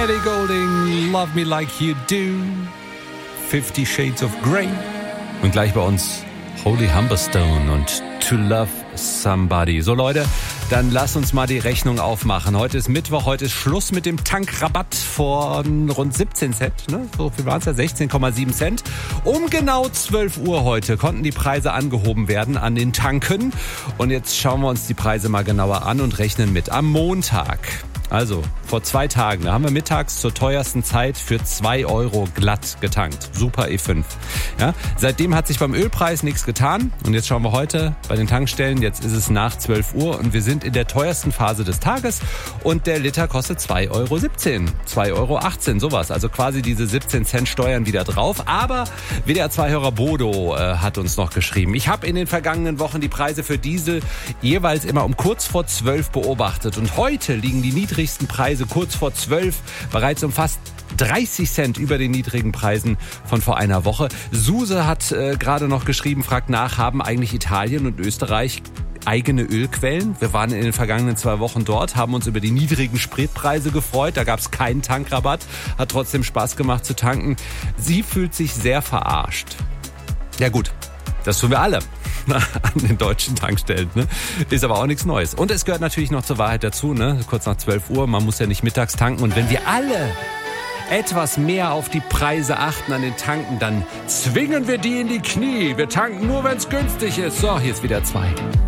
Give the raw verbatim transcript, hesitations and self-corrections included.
Ellie Goulding, Love Me Like You Do, Fifty Shades of Grey und gleich bei uns Holy Humberstone und To Love Somebody. So Leute, dann lasst uns mal die Rechnung aufmachen. Heute ist Mittwoch, heute ist Schluss mit dem Tankrabatt von rund siebzehn Cent. Ne? So viel waren es ja, sechzehn Komma sieben Cent. Um genau zwölf Uhr heute konnten die Preise angehoben werden an den Tanken. Und jetzt schauen wir uns die Preise mal genauer an und rechnen mit. Am Montag, also vor zwei Tagen, da haben wir mittags zur teuersten Zeit für zwei Euro glatt getankt. Super E fünf. Ja, seitdem hat sich beim Ölpreis nichts getan. Und jetzt schauen wir heute bei den Tankstellen. Jetzt ist es nach zwölf Uhr und wir sind in der teuersten Phase des Tages. Und der Liter kostet zwei Euro siebzehn, zwei Euro achtzehn, sowas. Also quasi diese siebzehn Cent Steuern wieder drauf. Aber W D R zwei-Hörer Bodo äh, hat uns noch geschrieben. Ich habe in den vergangenen Wochen die Preise für Diesel jeweils immer um kurz vor zwölf beobachtet. Und heute liegen die niedrigsten Preise kurz vor zwölf bereits um fast dreißig Cent über den niedrigen Preisen von vor einer Woche. Suse hat äh, gerade noch geschrieben, fragt nach, haben eigentlich Italien und Österreich eigene Ölquellen? Wir waren in den vergangenen zwei Wochen dort, haben uns über die niedrigen Spritpreise gefreut. Da gab es keinen Tankrabatt, hat trotzdem Spaß gemacht zu tanken. Sie fühlt sich sehr verarscht. Ja gut, das tun wir alle an den deutschen Tankstellen, ne? Ist aber auch nichts Neues. Und es gehört natürlich noch zur Wahrheit dazu, ne? Kurz nach zwölf Uhr, man muss ja nicht mittags tanken. Und wenn wir alle etwas mehr auf die Preise achten an den Tanken, dann zwingen wir die in die Knie. Wir tanken nur, wenn es günstig ist. So, hier ist wieder zwei.